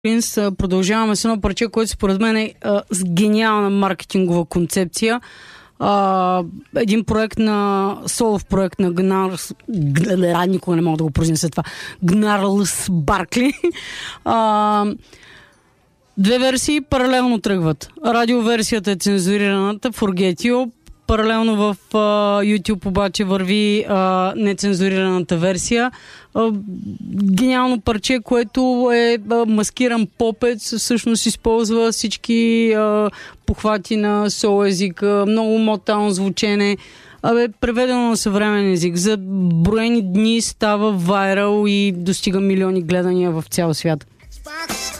Принц, продължаваме с едно парче, което според мен е с гениална маркетингова концепция. Един проект на солов проект на Гнарлс, никога не мога да го произнеса това, Гнарлс Баркли. Две версии паралелно тръгват. Радиоверсията е цензурираната, Forget You. Паралелно в YouTube обаче върви нецензурираната версия. Гениално парче, което е маскиран попец, всъщност използва всички похвати на сол езика, много мотално звучене. Преведено на съвременен език. За броени дни става вайрал и достига милиони гледания в цял свят.